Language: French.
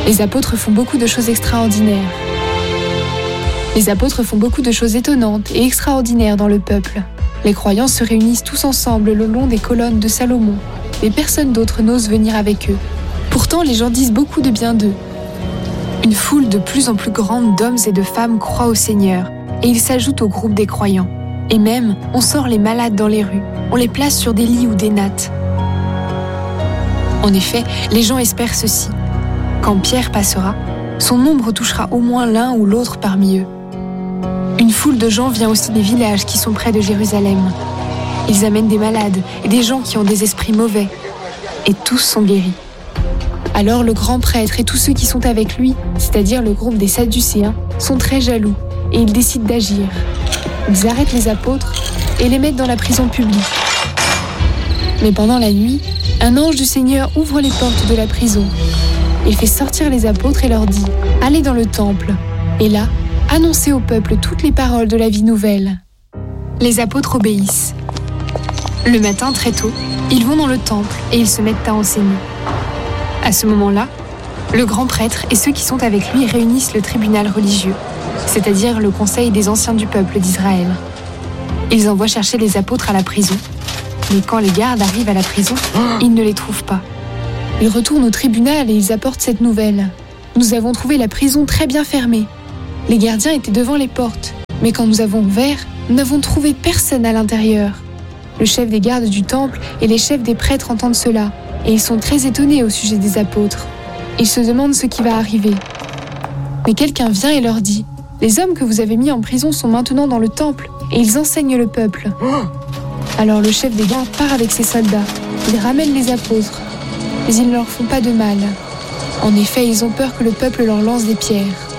Les apôtres font beaucoup de choses extraordinaires. Les apôtres font beaucoup de choses étonnantes et extraordinaires dans le peuple. Les croyants se réunissent tous ensemble le long des colonnes de Salomon, mais personne d'autre n'ose venir avec eux. Pourtant, les gens disent beaucoup de bien d'eux. Une foule de plus en plus grande d'hommes et de femmes croient au Seigneur, et ils s'ajoutent au groupe des croyants. Et même, on sort les malades dans les rues, on les place sur des lits ou des nattes. En effet, les gens espèrent ceci. Quand Pierre passera, son ombre touchera au moins l'un ou l'autre parmi eux. Une foule de gens vient aussi des villages qui sont près de Jérusalem. Ils amènent des malades et des gens qui ont des esprits mauvais, et tous sont guéris. Alors le grand prêtre et tous ceux qui sont avec lui, c'est-à-dire le groupe des Sadducéens, sont très jaloux et ils décident d'agir. Ils arrêtent les apôtres et les mettent dans la prison publique. Mais pendant la nuit, un ange du Seigneur ouvre les portes de la prison. Il fait sortir les apôtres et leur dit « Allez dans le temple » et là, annoncez au peuple toutes les paroles de la vie nouvelle. Les apôtres obéissent. Le matin, très tôt, ils vont dans le temple et ils se mettent à enseigner. À ce moment-là, le grand prêtre et ceux qui sont avec lui réunissent le tribunal religieux, c'est-à-dire le conseil des anciens du peuple d'Israël. Ils envoient chercher les apôtres à la prison, mais quand les gardes arrivent à la prison, ils ne les trouvent pas. Ils retournent au tribunal et ils apportent cette nouvelle. « Nous avons trouvé la prison très bien fermée. Les gardiens étaient devant les portes, mais quand nous avons ouvert, nous n'avons trouvé personne à l'intérieur. » Le chef des gardes du temple et les chefs des prêtres entendent cela, et ils sont très étonnés au sujet des apôtres. Ils se demandent ce qui va arriver. Mais quelqu'un vient et leur dit « Les hommes que vous avez mis en prison sont maintenant dans le temple, et ils enseignent le peuple. » Alors le chef des gardes part avec ses soldats. Ils ramènent les apôtres, mais ils ne leur font pas de mal. En effet, ils ont peur que le peuple leur lance des pierres.